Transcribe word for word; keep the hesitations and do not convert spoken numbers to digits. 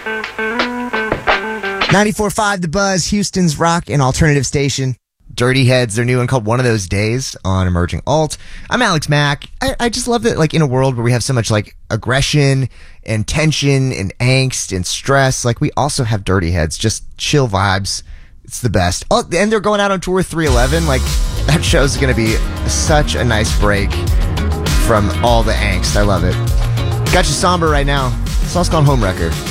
ninety-four point five The Buzz, Houston's rock and alternative station. Dirty Heads, their new one called One of Those Days on Emerging Alt. I'm Alex Mack. I, I just love that, like, in a world where we have so much, like, aggression and tension and angst and stress, like, we also have Dirty Heads, just chill vibes. It's the best. Oh, and they're going out on tour with three eleven. Like, that show's going to be such a nice break from all the angst. I love it. Got you somber right now. This song's called Home Record.